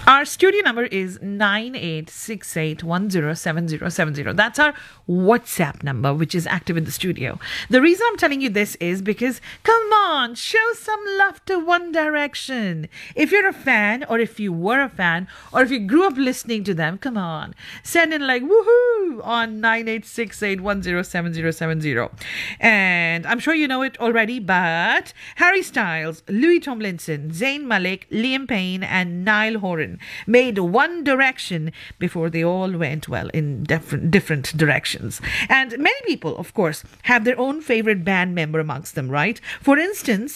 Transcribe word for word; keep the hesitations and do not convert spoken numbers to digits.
Our studio number is nine eight six eight one zero seven zero seven zero. That's our WhatsApp number, which is active in the studio. The reason I'm telling you this is because, come on, show some love to One Direction. If you're a fan, or if you were a fan, or if you grew up listening to them, come on, send in like woohoo on nine eight six eight one zero seven zero seven zero. And I'm sure you know it already, but Harry Styles, Louis Tomlinson, Zayn Malik, Liam Payne, and Niall Horan made One Direction before they all went, well, in different different directions. And many people, of course, have their own favorite band member amongst them, right? For instance,